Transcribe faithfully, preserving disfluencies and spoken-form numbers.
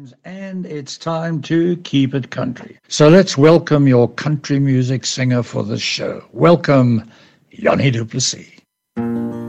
And it's time to keep it country. So let's welcome your country music singer for the show. Welcome, Yanni du Plessis.